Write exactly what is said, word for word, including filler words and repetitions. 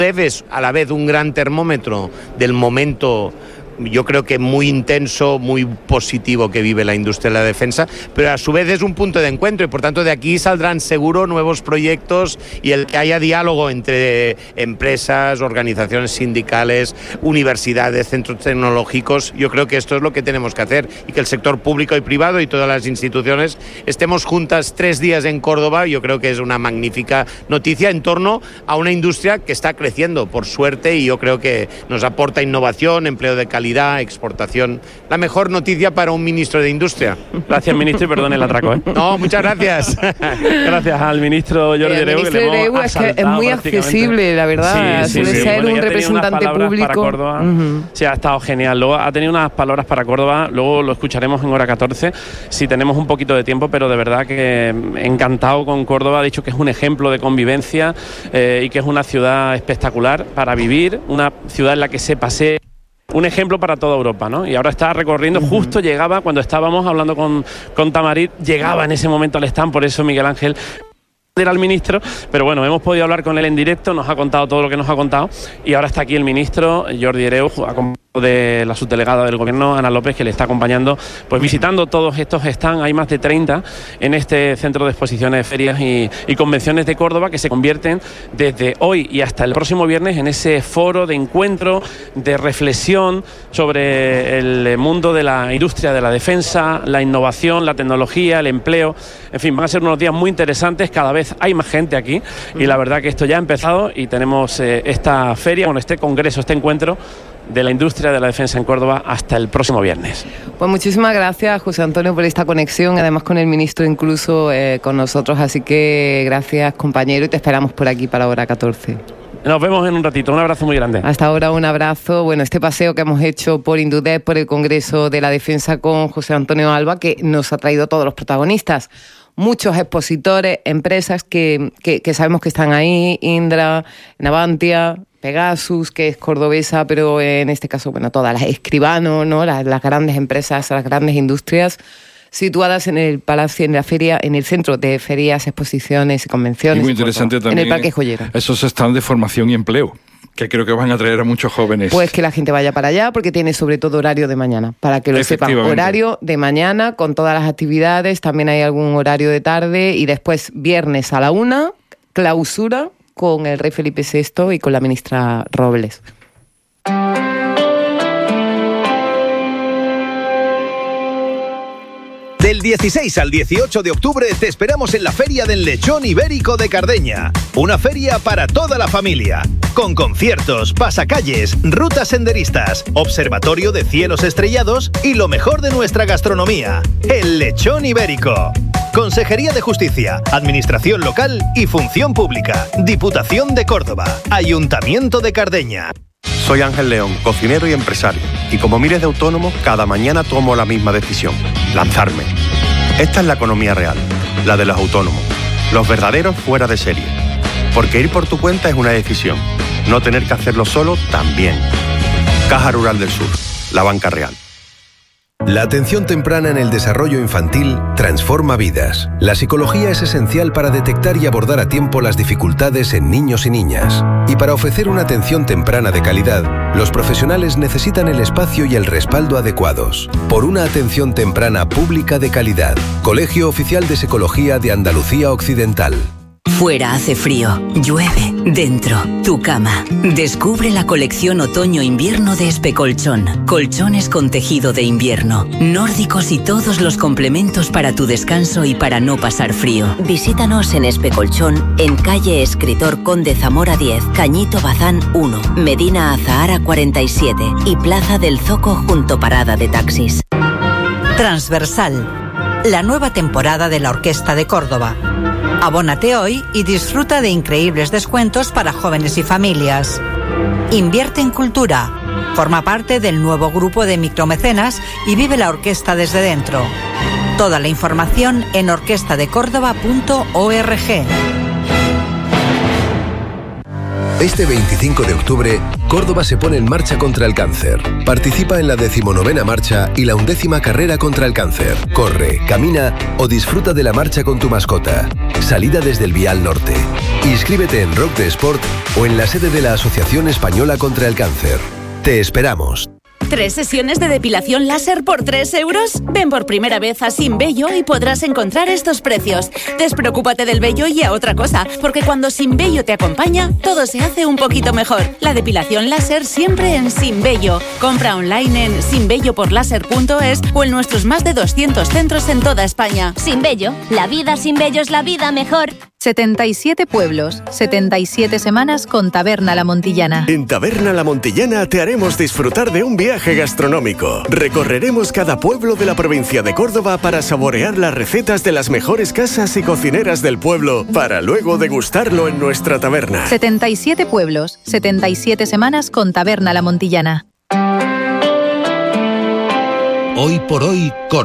es a la vez un gran termómetro del momento, yo creo que muy intenso, muy positivo que vive la industria de la defensa, pero a su vez es un punto de encuentro y por tanto de aquí saldrán seguro nuevos proyectos y el que haya diálogo entre empresas, organizaciones sindicales, universidades, centros tecnológicos. Yo creo que esto es lo que tenemos que hacer y que el sector público y privado y todas las instituciones estemos juntas tres días en Córdoba. Yo creo que es una magnífica noticia en torno a una industria que está creciendo, por suerte, y yo creo que nos aporta innovación, empleo de calidad, exportación. La mejor noticia para un ministro de Industria. Gracias, ministro, y perdone el atraco, ¿eh? No, muchas gracias. Gracias al ministro Jordi Hereu. El ministro Hereu es que es muy accesible, la verdad. Sí, sí, Suele sí. ser Bueno, un representante público. Para Córdoba. Uh-huh. Sí, ha estado genial. Luego ha tenido unas palabras para Córdoba, luego lo escucharemos en hora catorce, si tenemos un poquito de tiempo, pero de verdad que encantado con Córdoba. Ha dicho que es un ejemplo de convivencia eh, y que es una ciudad espectacular para vivir, una ciudad en la que se pasea. Un ejemplo para toda Europa, ¿no? Y ahora está recorriendo, justo llegaba, cuando estábamos hablando con, con Tamarit, llegaba en ese momento al stand, por eso Miguel Ángel era el ministro, pero bueno, hemos podido hablar con él en directo, nos ha contado todo lo que nos ha contado y ahora está aquí el ministro Jordi Hereu, acompañado de la subdelegada del gobierno, Ana López, que le está acompañando, pues visitando todos estos stands. Hay más de treinta en este centro de exposiciones, ferias y, y convenciones de Córdoba, que se convierten desde hoy y hasta el próximo viernes en ese foro de encuentro, de reflexión sobre el mundo de la industria de la defensa, la innovación, la tecnología, el empleo. En fin, van a ser unos días muy interesantes, cada vez hay más gente aquí y la verdad que esto ya ha empezado y tenemos eh, esta feria, bueno, este congreso, este encuentro de la industria de la defensa en Córdoba hasta el próximo viernes. Pues muchísimas gracias, José Antonio, por esta conexión, además con el ministro incluso eh, con nosotros, así que gracias, compañero, y te esperamos por aquí para hora catorce. Nos vemos en un ratito, un abrazo muy grande. Hasta ahora un abrazo. Bueno, este paseo que hemos hecho por Indudef, por el Congreso de la Defensa con José Antonio Alba, que nos ha traído todos los protagonistas. Muchos expositores, empresas que, que, que sabemos que están ahí, Indra, Navantia, Pegasus, que es cordobesa, pero en este caso, bueno, todas las Escribano, ¿no? Las, las grandes empresas, las grandes industrias situadas en el palacio, en la feria, en el centro de ferias, exposiciones y convenciones. Y muy interesante Córdoba, también en el Parque Joyero. Esos stands de formación y empleo, que creo que van a traer a muchos jóvenes. Pues que la gente vaya para allá, porque tiene sobre todo horario de mañana, para que lo sepan. Horario de mañana con todas las actividades, también hay algún horario de tarde y después viernes a la una, clausura con el rey Felipe sexto y con la ministra Robles. Del dieciséis al dieciocho de octubre te esperamos en la Feria del Lechón Ibérico de Cardeña. Una feria para toda la familia, con conciertos, pasacalles, rutas senderistas, observatorio de cielos estrellados y lo mejor de nuestra gastronomía, el Lechón Ibérico. Consejería de Justicia, Administración Local y Función Pública, Diputación de Córdoba, Ayuntamiento de Cardeña. Soy Ángel León, cocinero y empresario, y como miles de autónomos, cada mañana tomo la misma decisión: lanzarme. Esta es la economía real, la de los autónomos, los verdaderos fuera de serie. Porque ir por tu cuenta es una decisión, no tener que hacerlo solo también. Caja Rural del Sur, la banca real. La atención temprana en el desarrollo infantil transforma vidas. La psicología es esencial para detectar y abordar a tiempo las dificultades en niños y niñas. Y para ofrecer una atención temprana de calidad, los profesionales necesitan el espacio y el respaldo adecuados. Por una atención temprana pública de calidad. Colegio Oficial de Psicología de Andalucía Occidental. Fuera hace frío, llueve, dentro, tu cama. Descubre la colección otoño-invierno de Especolchón. Colchones con tejido de invierno, nórdicos y todos los complementos para tu descanso y para no pasar frío. Visítanos en Especolchón, en calle Escritor Conde Zamora diez, Cañito Bazán uno, Medina Azahara cuarenta y siete y Plaza del Zoco junto Parada de Taxis. Transversal, la nueva temporada de la Orquesta de Córdoba. Abónate hoy y disfruta de increíbles descuentos para jóvenes y familias. Invierte en cultura. Forma parte del nuevo grupo de micromecenas y vive la orquesta desde dentro. Toda la información en orquesta de córdoba punto org. Este veinticinco de octubre, Córdoba se pone en marcha contra el cáncer. Participa en la decimonovena marcha y la undécima carrera contra el cáncer. Corre, camina o disfruta de la marcha con tu mascota. Salida desde el Vial Norte. Inscríbete en Rock de Sport o en la sede de la Asociación Española contra el Cáncer. Te esperamos. ¿Tres sesiones de depilación láser por tres euros? Ven por primera vez a Sin Vello y podrás encontrar estos precios. Despreocúpate del vello y a otra cosa, porque cuando Sin Vello te acompaña, todo se hace un poquito mejor. La depilación láser siempre en Sin Vello. Compra online en sin vello por láser punto es o en nuestros más de doscientos centros en toda España. Sin Vello, la vida sin vello es la vida mejor. setenta y siete pueblos, setenta y siete semanas con Taberna La Montillana. En Taberna La Montillana te haremos disfrutar de un viaje gastronómico. Recorreremos cada pueblo de la provincia de Córdoba para saborear las recetas de las mejores casas y cocineras del pueblo, para luego degustarlo en nuestra taberna. setenta y siete pueblos, setenta y siete semanas con Taberna La Montillana. Hoy por hoy, Córdoba.